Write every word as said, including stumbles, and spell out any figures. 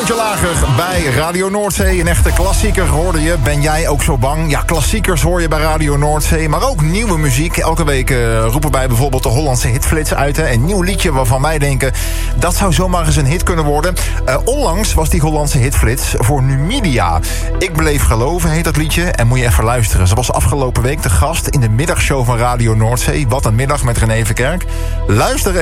toontje lager bij Radio Noordzee. Een echte klassieker hoorde je. Ben jij ook zo bang? Ja, klassiekers hoor je bij Radio Noordzee. Maar ook nieuwe muziek. Elke week uh, roepen wij bijvoorbeeld de Hollandse hitflits uit. Hè. Een nieuw liedje waarvan wij denken... dat zou zomaar eens een hit kunnen worden. Uh, onlangs was die Hollandse hitflits voor Numidia. Ik bleef geloven heet dat liedje. En moet je even luisteren. Ze was afgelopen week de gast in de middagshow van Radio Noordzee. Wat een middag met René Verkerk. Luister